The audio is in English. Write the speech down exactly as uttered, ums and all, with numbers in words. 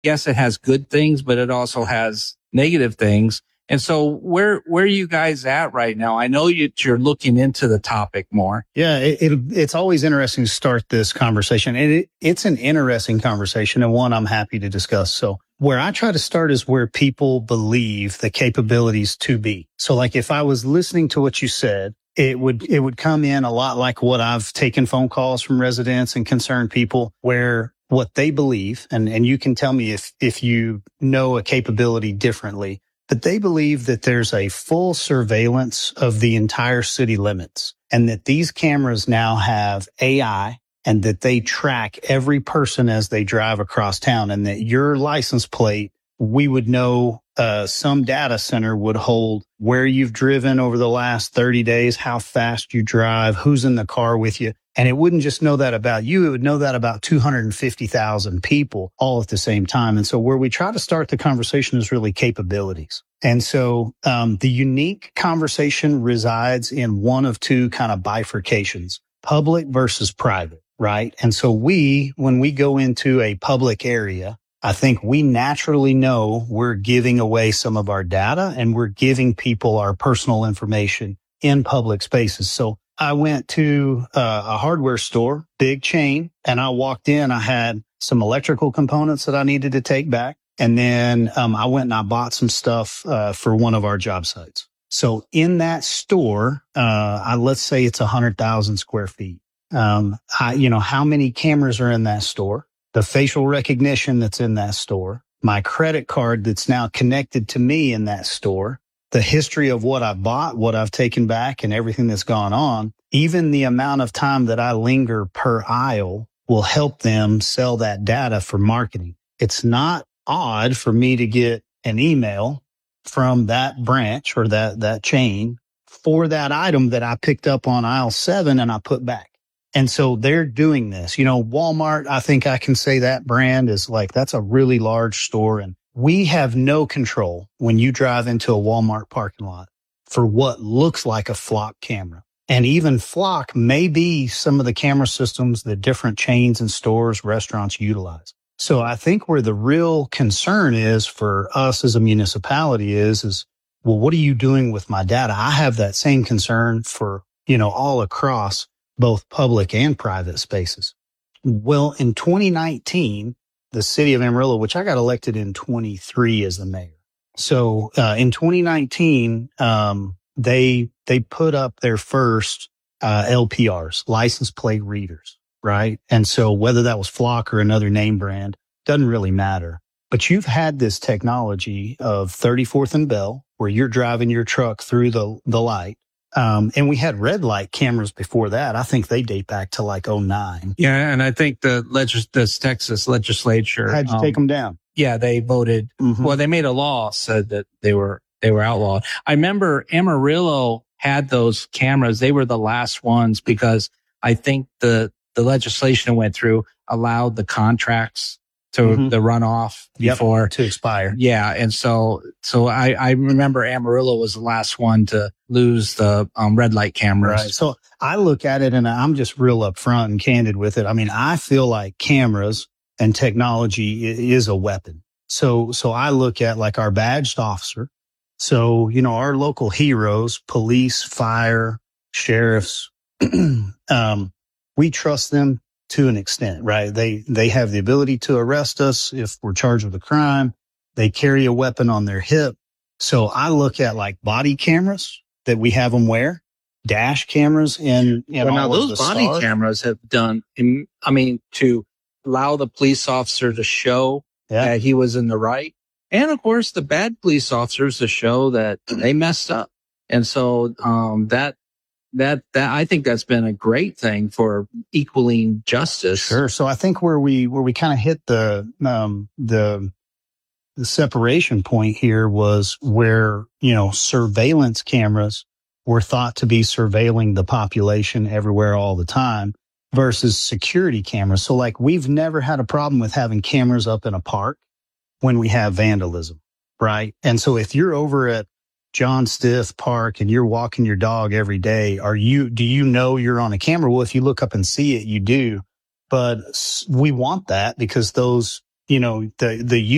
yes, it has good things, but it also has negative things. And so where, where are you guys at right now? I know you, you're looking into the topic more. Yeah, it, it, it's always interesting to start this conversation. And it, it's an interesting conversation and one I'm happy to discuss. So where I try to start is where people believe the capabilities to be. So like if I was listening to what you said, it would, it would come in a lot like what I've taken phone calls from residents and concerned people where what they believe, and, and you can tell me if, if you know a capability differently, but they believe that there's a full surveillance of the entire city limits and that these cameras now have A I and that they track every person as they drive across town and that your license plate, we would know, uh, some data center would hold where you've driven over the last thirty days, how fast you drive, who's in the car with you. And it wouldn't just know that about you. It would know that about two hundred fifty thousand people all at the same time. And so where we try to start the conversation is really capabilities. And so um, the unique conversation resides in one of two kind of bifurcations, public versus private, right? And so we, when we go into a public area, I think we naturally know we're giving away some of our data and we're giving people our personal information in public spaces. So I went to uh, a hardware store, big chain, and I walked in. I had some electrical components that I needed to take back. And then um, I went and I bought some stuff uh, for one of our job sites. So in that store, uh, I, let's say it's one hundred thousand square feet. Um, I, you know, how many cameras are in that store? The facial recognition that's in that store, my credit card that's now connected to me in that store, the history of what I bought, what I've taken back, and everything that's gone on, even the amount of time that I linger per aisle will help them sell that data for marketing. It's not odd for me to get an email from that branch or that, that chain for that item that I picked up on aisle seven and I put back. And so they're doing this. You know, Walmart, I think I can say that brand is like, that's a really large store. And we have no control when you drive into a Walmart parking lot for what looks like a Flock camera. And even Flock may be some of the camera systems that different chains and stores, restaurants utilize. So I think where the real concern is for us as a municipality is, is, well, what are you doing with my data? I have that same concern for, you know, all across both public and private spaces. Well, in twenty nineteen, the city of Amarillo, which I got elected in twenty-three as the mayor. So, uh, in twenty nineteen, um, they, they put up their first, uh, L P Rs, license plate readers, right? And so whether that was Flock or another name brand, doesn't really matter. But you've had this technology of thirty-fourth and Bell where you're driving your truck through the, the light. Um, and we had red light cameras before that. I think they date back to like oh nine. Yeah. And I think the legis- the Texas legislature How'd you um, take them down? Yeah. They voted. Mm-hmm. Well, they made a law said that they were, they were outlawed. I remember Amarillo had those cameras. They were the last ones because I think the, the legislation that went through allowed the contracts to mm-hmm. the runoff before yep, to expire. Yeah. And so, so I, I remember Amarillo was the last one to lose the um, red light cameras. Right. So I look at it and I'm just real upfront and candid with it. I mean, I feel like cameras and technology is a weapon. So, so I look at like our badged officer. So, you know, our local heroes, police, fire, sheriffs, um, we trust them to an extent, right? They, they have the ability to arrest us if we're charged with a crime. They carry a weapon on their hip. So I look at like body cameras that we have them wear, dash cameras in, in well, now all those of the body stars. cameras have done, I mean, to allow the police officer to show yeah. that he was in the right. And of course, the bad police officers to show that they messed up. And so, um, that, That, that, I think that's been a great thing for equaling justice. Sure. So I think where we, where we kind of hit the, um, the, the separation point here was where, you know, surveillance cameras were thought to be surveilling the population everywhere all the time versus security cameras. So like we've never had a problem with having cameras up in a park when we have vandalism, right? And so if you're over at John Stiff Park and you're walking your dog every day, are you, do you know you're on a camera? Well, if you look up and see it, you do. But we want that because those, you know, the, the